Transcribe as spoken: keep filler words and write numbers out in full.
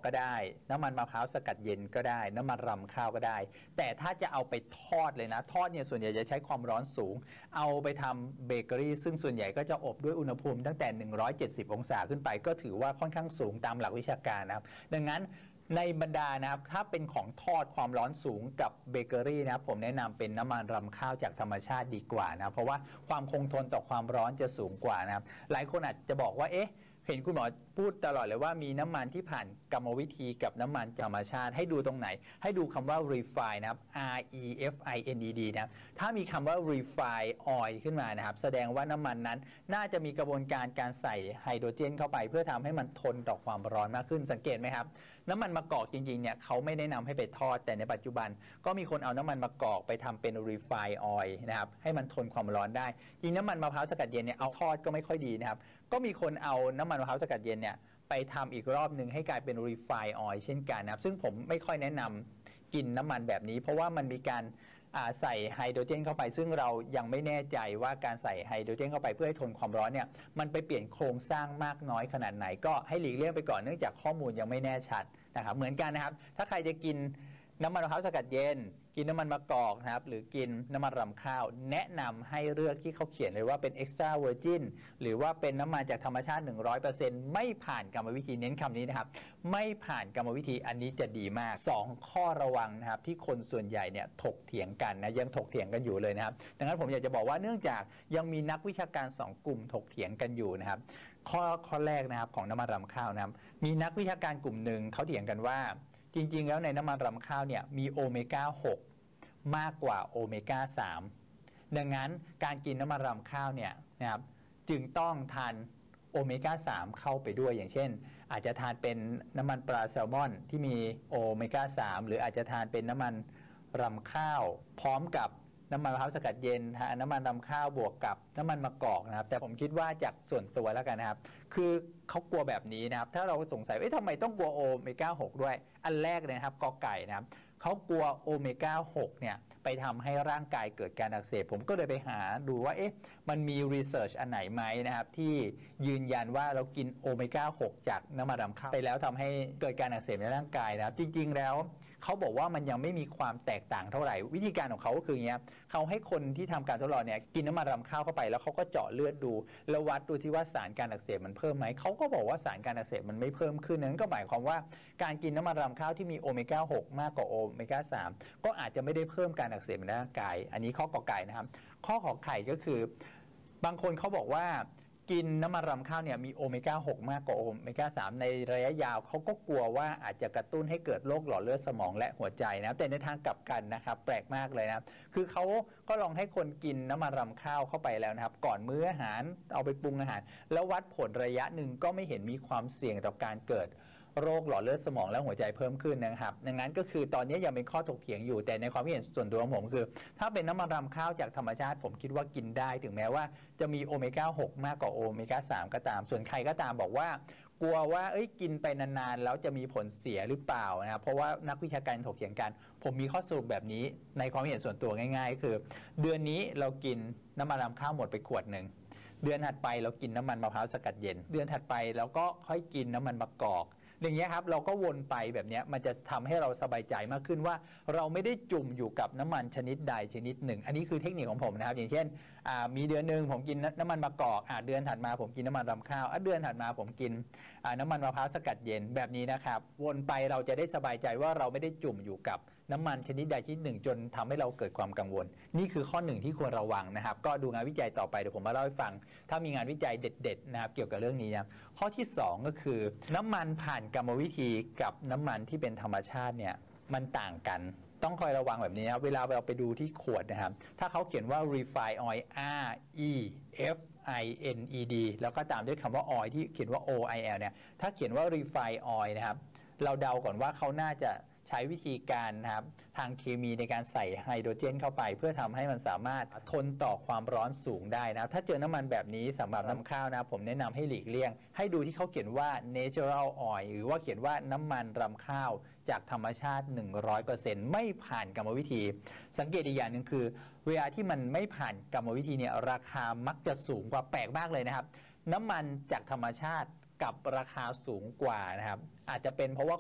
ก็ได้น้ำมันมะพร้าวสกัดเย็นก็ได้น้ำมันรำข้าวก็ได้แต่ถ้าจะเอาไปทอดเลยนะทอดเนี่ยส่วนใหญ่จะใช้ความร้อนสูงเอาไปทำเบเกอรี่ซึ่งส่วนใหญ่ก็จะอบด้วยอุณหภูมิตั้งแต่หนึ่งร้อยเจ็ดสิบองศาขึ้นไปก็ถือว่าค่อนข้างสูงตามหลักวิชาการนะครับดังนั้นในบรรดานะครับถ้าเป็นของทอดความร้อนสูงกับเบเกอรี่นะครับผมแนะนำเป็นน้ำมันรำข้าวจากธรรมชาติดีกว่านะเพราะว่าความคงทนต่อความร้อนจะสูงกว่านะครับหลายคนอาจจะบอกว่าเอ๊ะเห็นคุณหมอพูดตลอดเลยว่ามีน้ำมันที่ผ่านกรรมวิธีกับน้ำมันธรรมชาติให้ดูตรงไหนให้ดูคำว่า refine นะครับ R E F I N E D นะครับถ้ามีคำว่า refine oil ขึ้นมานะครับแสดงว่าน้ำมันนั้นน่าจะมีกระบวนการการใส่ไฮโดรเจนเข้าไปเพื่อทำให้มันทนต่อความร้อนมากขึ้นสังเกตไหมครับน้ำมันมะกอกจริงๆเนี่ยเขาไม่แนะนำให้ไปทอดแต่ในปัจจุบันก็มีคนเอาน้ำมันมะกอกไปทำเป็น refine oil นะครับให้มันทนความร้อนได้จริงน้ำมันมะพร้าวสกัดเย็นเนี่ยเอาทอดก็ไม่ค่อยดีนะครับก็มีคนเอาน้ำมันมะพร้าวสกัดเย็นเนี่ยไปทำอีกรอบหนึ่งให้กลายเป็น refine oil เช่นกันนะครับซึ่งผมไม่ค่อยแนะนำกินน้ำมันแบบนี้เพราะว่ามันมีการใส่ไฮโดรเจนเข้าไปซึ่งเรายังไม่แน่ใจว่าการใส่ไฮโดรเจนเข้าไปเพื่อให้ทนความร้อนเนี่ยมันไปเปลี่ยนโครงสร้างมากน้อยขนาดไหนก็ให้หลีกเลี่ยงไปก่อนเนื่องจากข้อมูลยังไม่แน่ชัดนะครับเหมือนกันนะครับถ้าใครจะกินน้ำมันมะพร้าวสกัดเย็นกินน้ำมันมะกอกนะครับหรือกินน้ำมันรำข้าวแนะนำให้เลือกที่เขาเขียนเลยว่าเป็น extra virgin หรือว่าเป็นน้ำมันจากธรรมชาติ หนึ่งร้อยเปอร์เซ็นต์ ไม่ผ่านกรรมวิธีเน้นคำนี้นะครับไม่ผ่านกรรมวิธีอันนี้จะดีมากสองข้อระวังนะครับที่คนส่วนใหญ่เนี่ยถกเถียงกันนะยังถกเถียงกันอยู่เลยนะครับดังนั้นผมอยากจะบอกว่าเนื่องจากยังมีนักวิชาการสองกลุ่มถกเถียงกันอยู่นะครับข้อข้อแรกนะครับของน้ำมันรำข้าวนะครับมีนักวิชาการกลุ่มหนึ่งเขาเถียงกันว่าจริงๆแล้วในน้ำมันรำข้าวเนี่ยมีโอเมก้าหกมากกว่าโอเมก้าสามดังนั้นการกินน้ำมันรำข้าวเนี่ยนะครับจึงต้องทานโอเมก้าสามเข้าไปด้วยอย่างเช่นอาจจะทานเป็นน้ำมันปลาแซลมอนที่มีโอเมก้าสามหรืออาจจะทานเป็นน้ำมันรำข้าวพร้อมกับน้ำมันมะพร้าวสกัดเย็นน้ำมันรำข้าวบวกกับน้ำมันมะกอกนะครับแต่ผมคิดว่าจากส่วนตัวแล้วกันนะครับคือเขากลัวแบบนี้นะครับถ้าเราสงสัยว่าทำไมต้องกลัวโอเมก้าหกด้วยอันแรกเลยนะครับกอไก่นะครับเขากลัวโอเมก้าหกเนี่ยไปทำให้ร่างกายเกิดการอักเสบผมก็เลยไปหาดูว่าเอ๊ะมันมีรีเสิร์ชอันไหนไหมนะครับที่ยืนยันว่าเรากินโอเมก้าหกจากน้ำมันรำข้าวไปแล้วทำให้เกิดการอักเสบในร่างกายนะครับจริงๆแล้วเขาบอกว่ามันยังไม่มีความแตกต่างเท่าไหร่วิธีการของเขาก็คืออย่างเงี้ยเขาให้คนที่ทำการทดลองเนี่ยกินน้ำมันรำข้าวเข้าไปแล้วเขาก็เจาะเลือดดูแล้ววัดดูที่ว่าสารการอักเสบมันเพิ่มไหมเขาก็บอกว่าสารการอักเสบมันไม่เพิ่มขึ้นนั้นก็หมายความว่าการกินน้ำมันรำข้าวที่มีโอเมก้าหกมากกว่าโอเมก้าสามก็อาจจะไม่ได้เพิ่มการอักเสบในร่างกายอันนี้ข้อกอไก่นะครับข้อขอไข่ก็คือบางคนเขาบอกว่ากินน้ำมันรำข้าวเนี่ยมีโอเมก้าหกมากกว่าโอเมก้าสามในระยะยาวเขาก็กลัวว่าอาจจะกระตุ้นให้เกิดโรคหลอดเลือดสมองและหัวใจนะแต่ในทางกลับกันนะครับแปลกมากเลยนะคือเขาก็ลองให้คนกินน้ำมันรำข้าวเข้าไปแล้วนะครับก่อนมื้ออาหารเอาไปปรุงอาหารแล้ววัดผลระยะหนึ่งก็ไม่เห็นมีความเสี่ยงต่อการเกิดโรคหลอดเลือดสมองและหัวใจเพิ่มขึ้นนะครับดังนั้นก็คือตอนนี้ยังเป็นข้อถกเถียงอยู่แต่ในความเห็นส่วนตัวของผมคือถ้าเป็นน้ำมันรำข้าวจากธรรมชาติผมคิดว่ากินได้ถึงแม้ว่าจะมีโอเมก้าหกมากกว่าโอเมก้าสามก็ตามส่วนใครก็ตามบอกว่ากลัวว่าเอ้ยกินไปนานๆแล้วจะมีผลเสียหรือเปล่านะครับเพราะว่านักวิชาการถกเถียงกันผมมีข้อสรุปแบบนี้ในความเห็นส่วนตัวง่ายๆคือเดือนนี้เรากินน้ำมันรำข้าวหมดไปขวดหนึ่งเดือนถัดไปเรากินน้ำมันมะพร้าวสกัดเย็นเดือนถัดไปเราก็ค่อยกินน้ำมันมะกอกอย่างเงี้ยครับเราก็วนไปแบบนี้มันจะทำให้เราสบายใจมากขึ้นว่าเราไม่ได้จุ่มอยู่กับน้ำมันชนิดใดชนิดหนึ่งอันนี้คือเทคนิคของผมนะครับอย่างเช่นมีเดือนหนึ่งผมกินน้ำมันมะกอกเดือนถัดมาผมกินน้ำมันรำข้าวเดือนถัดมาผมกินน้ำมันมะพร้าวสกัดเย็นแบบนี้นะครับวนไปเราจะได้สบายใจว่าเราไม่ได้จุ่มอยู่กับน้ำมันชนิดใดชนิดหนึ่งจนทำให้เราเกิดความกังวลนี่คือข้อหนึ่งที่ควรระวังนะครับก็ดูงานวิจัยต่อไปเดี๋ยวผมมาเล่าให้ฟังถ้ามีงานวิจัยเด็ดๆนะครับเกี่ยวกับเรื่องนี้นะข้อที่สองก็คือน้ำมันผ่านกรรมวิธีกับน้ำมันที่เป็นธรรมชาติเนี่ยมันต่างกันต้องคอยระวังแบบนี้นะเวลาเราไปดูที่ขวดนะครับถ้าเขาเขียนว่า refine oil R E F I N E D แล้วก็ตามด้วยคำว่า oil ที่เขียนว่า O I L เนี่ยถ้าเขียนว่า refine oil นะครับเราเดาก่อนว่าเขาน่าจะใช้วิธีการนะครับทางเคมีในการใส่ไฮโดรเจนเข้าไปเพื่อทำให้มันสามารถทนต่อความร้อนสูงได้นะถ้าเจอน้ำมันแบบนี้สำหรับน้ำข้าวนะผมแนะนำให้หลีกเลี่ยงให้ดูที่เขาเขียนว่า natural oil หรือว่าเขียนว่าน้ำมันรำข้าวจากธรรมชาติ หนึ่งร้อยเปอร์เซ็นต์ ไม่ผ่านกรรมวิธีสังเกตอีกอย่างหนึ่งคือเวลาที่มันไม่ผ่านกรรมวิธีเนี่ยราคามักจะสูงกว่าแปลกมากเลยนะครับน้ำมันจากธรรมชาติกับราคาสูงกว่านะครับอาจจะเป็นเพราะว่า